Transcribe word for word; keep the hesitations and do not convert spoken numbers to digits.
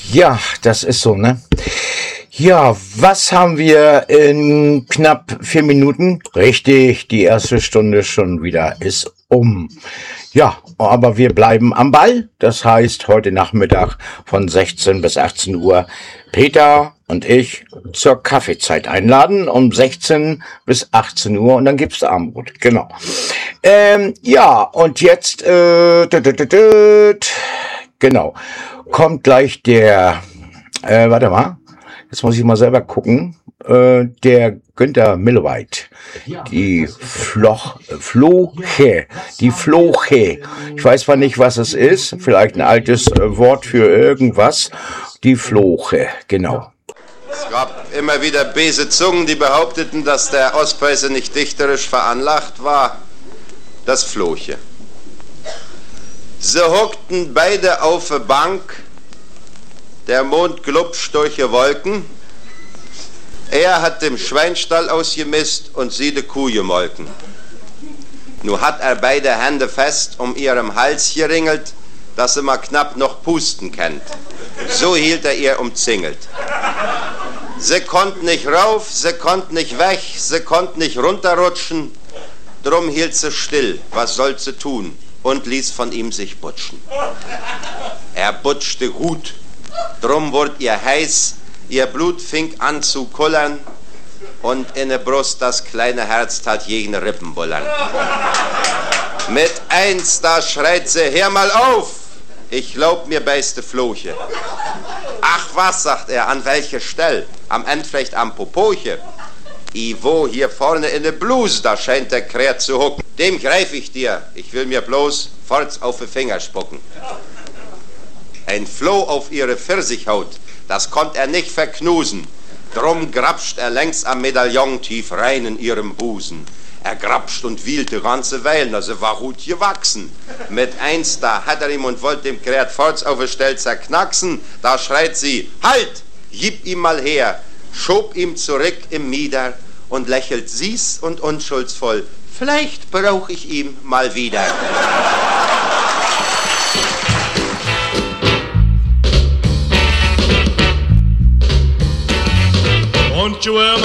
Ja, das ist so, ne? Ja, was haben wir in knapp vier Minuten? Richtig, die erste Stunde schon wieder ist um. Ja, aber wir bleiben am Ball. Das heißt, heute Nachmittag von sechzehn bis achtzehn Uhr Peter und ich zur Kaffeezeit einladen um sechzehn bis achtzehn Uhr und dann gibt's Abendbrot. Genau. Ähm, ja, und jetzt, äh, tüt, tüt, tüt, genau, kommt gleich der, äh, warte mal, jetzt muss ich mal selber gucken, äh, der Günther Milloweit, die Floch, Floche, die Floche. Ich weiß zwar nicht, was es ist, vielleicht ein altes äh, Wort für irgendwas, die Floche, genau. Es gab immer wieder böse Zungen, die behaupteten, dass der Ostpreuße nicht dichterisch veranlagt war. Das Floche. Sie hockten beide auf der Bank, der Mond glubscht durch die Wolken. Er hat dem Schweinstall ausgemisst und sie de Kuh gemolken. Nun hat er beide Hände fest um ihrem Hals geringelt, dass sie mal knapp noch pusten kennt. So hielt er ihr umzingelt. Sie konnten nicht rauf, sie konnten nicht weg, sie konnten nicht runterrutschen. Drum hielt sie still, was soll sie tun, und ließ von ihm sich butschen. Er butschte gut, drum wurde ihr heiß, ihr Blut fing an zu kullern und in der Brust das kleine Herz tat jene Rippen bullern. Mit eins, da schreit sie, hör mal auf, ich glaub mir beißte Floche. Ach was, sagt er, an welche Stelle? Am Ende vielleicht am Popoche. I wo, hier vorne in der Bluse, da scheint der Kräht zu hucken. Dem greif ich dir, ich will mir bloß forts auf die Finger spucken. Ein Floh auf ihre Pfirsichhaut, das konnt er nicht verknusen. Drum grapscht er längs am Medaillon tief rein in ihrem Busen. Er grapscht und wiehlt die ganze Weile, also war gut gewachsen. Mit eins, da hat er ihm und wollte dem Kräht forts auf die Stelle zerknacksen. Da schreit sie, halt, gib ihm mal her, schob ihm zurück im Mieder und lächelt süß und unschuldsvoll. Vielleicht brauch ich ihm mal wieder. Won't you ever